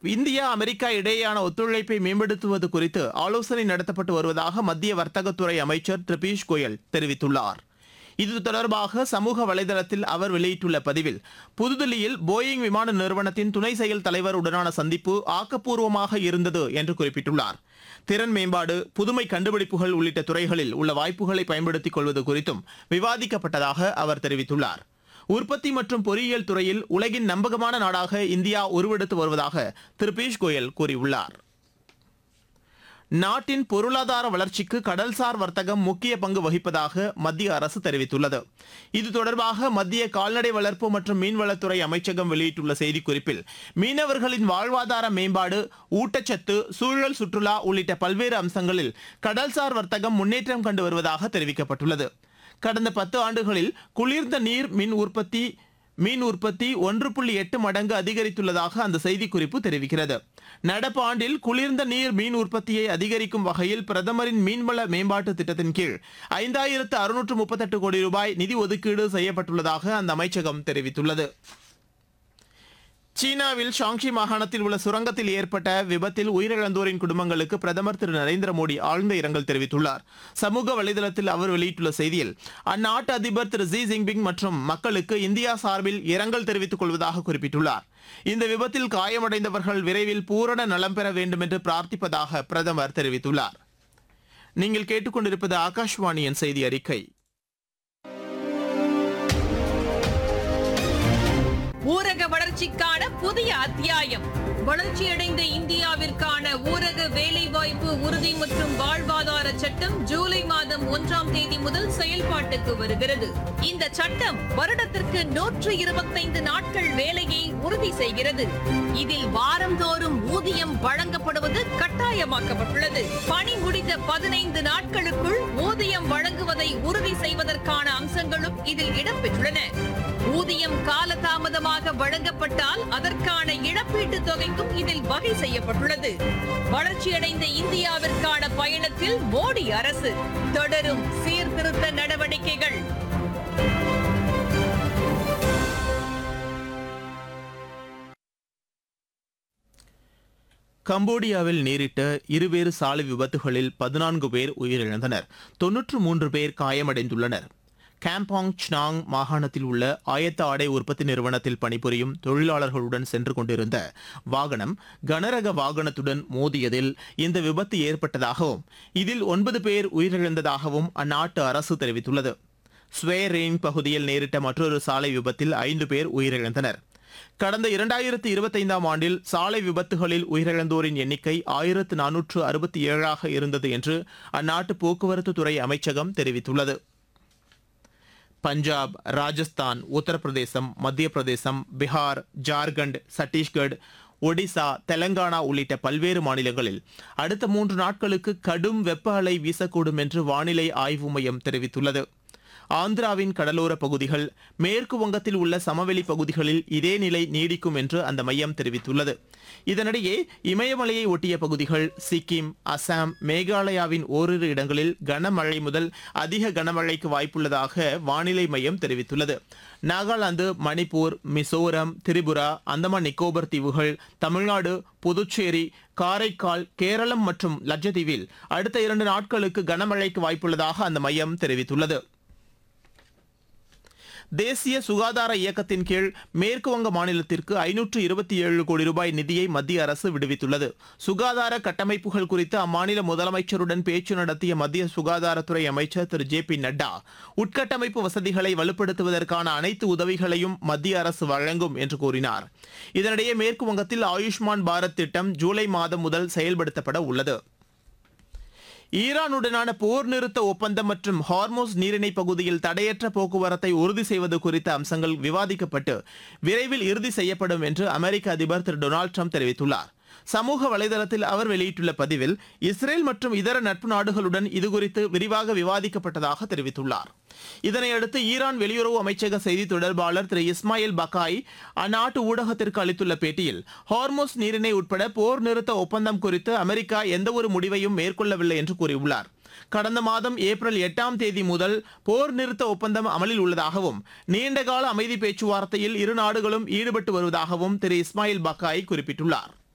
India America இடையேயான ஒத்துழைப்பை மேம்படுத்துவது குறித்து ஆலோசனை நடத்தப்பட்டு வருவதாக மத்திய வர்த்தகத்துறை அமைச்சர் திரு பியூஷ் கோயல் தெரிவித்துள்ளார். இது தொடர்பாக சமூக வலைதளத்தில் அவர் வெளியிட்டுள்ள பதிவில், புதுதில்லியில் போயிங் விமான நிறுவனத்தின் துணை செயல் தலைவருடனான சந்திப்பு ஆக்கப்பூர்வமாக இருந்தது என்று குறிப்பிட்டுள்ளார். திறன் மேம்பாடு, புதுமை கண்டுபிடிப்புகள் உள்ளிட்ட துறைகளில் உள்ள வாய்ப்புகளை பயன்படுத்திக் கொள்வது குறித்தும் விவாதிக்கப்பட்டதாக அவர் தெரிவித்துள்ளார். உற்பத்தி மற்றும் பொறியியல் துறையில் உலகின் நம்பகமான நாடாக இந்தியா உருவெடுத்து வருவதாக திரு பியூஷ் கோயல் கூறியுள்ளார். நாட்டின் பொருளாதார வளர்ச்சிக்கு கடல்சார் வர்த்தகம் முக்கிய பங்கு வகிப்பதாக மத்திய அரசு தெரிவித்துள்ளது. இது தொடர்பாக மத்திய கால்நடை வளர்ப்பு மற்றும் மீன்வளத்துறை அமைச்சகம் வெளியிட்டுள்ள செய்திக்குறிப்பில், மீனவர்களின் வாழ்வாதார மேம்பாடு, ஊட்டச்சத்து, சூழல், சுற்றுலா உள்ளிட்ட பல்வேறு அம்சங்களில் கடல்சார் வர்த்தகம் முன்னேற்றம் கண்டு வருவதாக தெரிவிக்கப்பட்டுள்ளது. கடந்த 10 ஆண்டுகளில் குளிர்ந்த நீர் மீன் உற்பத்தி 1.8 மடங்கு அதிகரித்துள்ளதாக அந்த செய்திக்குறிப்பு தெரிவிக்கிறது. நடப்பு ஆண்டில் குளிர்ந்த நீர் மீன் உற்பத்தியை அதிகரிக்கும் வகையில் பிரதமரின் மீன்வள மேம்பாட்டு திட்டத்தின் கீழ் 5638 கோடி ரூபாய் நிதி ஒதுக்கீடு செய்யப்பட்டுள்ளதாக அந்த அமைச்சகம் தெரிவித்துள்ளது. சீனாவில் ஷாங்ஷி மாகாணத்தில் உள்ள சுரங்கத்தில் ஏற்பட்ட விபத்தில் உயிரிழந்தோரின் குடும்பங்களுக்கு பிரதமர் திரு நரேந்திர மோடி ஆழ்ந்த இரங்கல் தெரிவித்துள்ளார். சமூக வலைதளத்தில் அவர் வெளியிட்டுள்ள செய்தியில், அந்நாட்டு அதிபர் திரு ஜி ஜின்பிங் மற்றும் மக்களுக்கு இந்தியா சார்பில் இரங்கல் தெரிவித்துக் கொள்வதாக குறிப்பிட்டுள்ளார். இந்த விபத்தில் காயமடைந்தவர்கள் விரைவில் பூரண நலம் பெற வேண்டும் என்று பிரார்த்திப்பதாக பிரதமர் தெரிவித்துள்ளார். நீங்கள் கேட்டுக்கொண்டிருப்பது ஆகாஷ்வாணியின் செய்தி அறிக்கை. ஊரக வளர்ச்சிக்கான புதிய அத்தியாயம். வளர்ச்சியடைந்த இந்தியாவிற்கான ஊரக வேலைவாய்ப்பு உறுதி மற்றும் வாழ்வாதார சட்டம் ஜூலை மாதம் 1ஆம் தேதி முதல் செயல்பாட்டுக்கு வருகிறது. இந்த சட்டம் வருடத்திற்கு 125 நாட்கள் வேலையை உறுதி செய்கிறது. இதில் வாரந்தோறும் ஊதியம் வழங்கப்படுவது கட்டாயமாக்கப்பட்டுள்ளது. பணி முடிந்த 15 நாட்களுக்குள் ஊதியம் வழங்குவதை உறுதி செய்வதற்கான அம்சங்களும் இதில் இடம்பெற்றுள்ளன. ஊதியம் காலதாமதமாக வழங்கப்பட்டால் அதற்கான இழப்பீட்டு தொகைக்கும் இதில் வகை செய்யப்பட்டுள்ளது. வளர்ச்சியடைந்த இந்தியாவிற்கான பயணத்தில் மோடி அரசு தொடரும் சீர்திருத்த நடவடிக்கைகள். கம்போடியாவில் நேரிட்ட இருவேறு சாலை விபத்துகளில் 14 பேர் உயிரிழந்தனர், 93 பேர் காயமடைந்துள்ளனர். காம்பாங் சினாங் மாகாணத்தில் உள்ள ஆயத்த ஆடை உற்பத்தி நிறுவனத்தில் பணிபுரியும் தொழிலாளர்களுடன் சென்று கொண்டிருந்த வாகனம் கனரக வாகனத்துடன் மோதியதில் இந்த விபத்து ஏற்பட்டதாகவும் இதில் 9 பேர் உயிரிழந்ததாகவும் அந்நாட்டு அரசு தெரிவித்துள்ளது. ஸ்வேரேன் பகுதியில் நேரிட்ட மற்றொரு சாலை விபத்தில் 5 பேர் உயிரிழந்தனர். கடந்த 2025ஆம் ஆண்டில் சாலை விபத்துகளில் உயிரிழந்தோரின் எண்ணிக்கை 1467 இருந்தது என்று அந்நாட்டு போக்குவரத்து துறை அமைச்சகம் தெரிவித்துள்ளது. பஞ்சாப், ராஜஸ்தான், உத்தரப்பிரதேசம், மத்திய பிரதேசம், பீகார், ஜார்க்கண்ட், சத்தீஸ்கர், ஒடிசா, தெலங்கானா உள்ளிட்ட பல்வேறு மாநிலங்களில் அடுத்த 3 நாட்களுக்கு கடும் வெப்ப அலை வீசக்கூடும் என்று வானிலை ஆய்வு மையம் தெரிவித்துள்ளது. ஆந்திராவின் கடலோர பகுதிகள், மேற்கு வங்கத்தில் உள்ள சமவெளி பகுதிகளில் இதே நிலை நீடிக்கும் என்று அந்த மையம் தெரிவித்துள்ளது. இதனிடையே இமயமலையை ஒட்டிய பகுதிகள், சிக்கிம், அசாம், மேகாலயாவின் ஓரிரு இடங்களில் கனமழை முதல் அதிக கனமழைக்கு வாய்ப்புள்ளதாக வானிலை மையம் தெரிவித்துள்ளது. நாகாலாந்து, மணிப்பூர், மிசோரம், திரிபுரா, அந்தமான் நிக்கோபர் தீவுகள், தமிழ்நாடு, புதுச்சேரி, காரைக்கால், கேரளம் மற்றும் லட்சத்தீவில் அடுத்த 2 நாட்களுக்கு கனமழைக்கு வாய்ப்புள்ளதாக அந்த மையம் தெரிவித்துள்ளது. தேசிய சுகாதார இயக்கத்தின் கீழ் மேற்கு வங்க மாநிலத்திற்கு 527 கோடி ரூபாய் நிதியை மத்திய அரசு விடுவித்துள்ளது. சுகாதார கட்டமைப்புகள் குறித்து அம்மாநில முதலமைச்சருடன் பேச்சு நடத்திய மத்திய சுகாதாரத்துறை அமைச்சர் திரு ஜே.பி. நட்டா, உட்கட்டமைப்பு வசதிகளை வலுப்படுத்துவதற்கான அனைத்து உதவிகளையும் மத்திய அரசு வழங்கும் என்று கூறினார். இதனிடையே மேற்கு வங்கத்தில் ஆயுஷ்மான் பாரத் திட்டம் ஜூலை மாதம் முதல் செயல்படுத்தப்பட உள்ளது. ஈரானுடனான போர் நிறுத்த ஒப்பந்தம் மற்றும் ஹார்மோஸ் நீரிணை பகுதியில் தடையற்ற போக்குவரத்தை உறுதி செய்வது குறித்த அம்சங்கள் விவாதிக்கப்பட்டு விரைவில் இறுதி செய்யப்படும் என்று அமெரிக்க அதிபர் திரு டொனால்டு ட்ரம்ப் தெரிவித்துள்ளார். சமூக வலைதளத்தில் அவர் வெளியிட்டுள்ள பதிவில், இஸ்ரேல் மற்றும் இதர நட்பு நாடுகளுடன் இதுகுறித்து விரிவாக விவாதிக்கப்பட்டதாக தெரிவித்துள்ளார். இதனையடுத்து ஈரான் வெளியுறவு அமைச்சக செய்தி தொடர்பாளர் திரு இஸ்மாயில் பக்காய் அந்நாட்டு ஊடகத்திற்கு அளித்துள்ள பேட்டியில், ஹார்மோஸ் நீரிணை உட்பட போர் நிறுத்த ஒப்பந்தம் குறித்து அமெரிக்கா எந்தவொரு முடிவையும் மேற்கொள்ளவில்லை என்று கூறியுள்ளார். கடந்த மாதம் ஏப்ரல் 8ஆம் தேதி முதல் போர் நிறுத்த ஒப்பந்தம் அமலில் உள்ளதாகவும் நீண்டகால அமைதி பேச்சுவார்த்தையில் இரு நாடுகளும் ஈடுபட்டு வருவதாகவும் திரு இஸ்மாயில் பக்காய் குறிப்பிட்டுள்ளார்.